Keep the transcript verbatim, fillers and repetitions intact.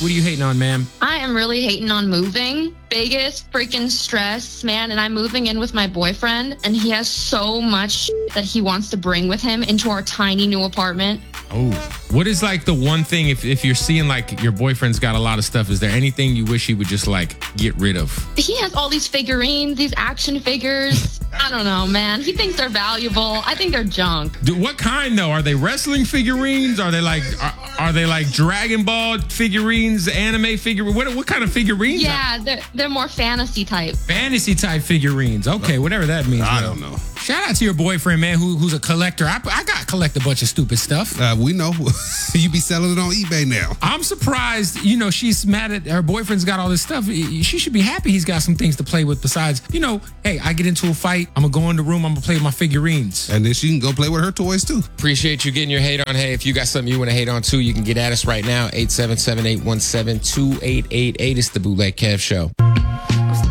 What are you hating on, ma'am? I am really hating on moving. Biggest freaking stress, man. And I'm moving in with my boyfriend, and he has so much that he wants to bring with him into our tiny new apartment. Oh, what is like the one thing, if, if you're seeing like your boyfriend's got a lot of stuff, is there anything you wish he would just like get rid of? He has all these figurines, these action figures. I don't know, man. He thinks they're valuable. I think they're junk. Dude, what kind though? Are they wrestling figurines? Are they like are, are they like Dragon Ball figurines, anime figurines? What what kind of figurines? Yeah, they're they're more fantasy type. Fantasy type figurines. Okay, whatever that means. I man. don't know. Shout out to your boyfriend, man, who, who's a collector. I, I got collect a bunch of stupid stuff. Uh, we know. You be selling it on eBay now. I'm surprised, you know, she's mad at her boyfriend's got all this stuff. She should be happy he's got some things to play with besides, you know, hey, I get into a fight, I'm going to go in the room, I'm going to play with my figurines. And then she can go play with her toys, too. Appreciate you getting your hate on. Hey, if you got something you want to hate on, too, you can get at us right now. eight seven seven, eight one seven, two eight eight eight. It's the Bootleg Kev Show.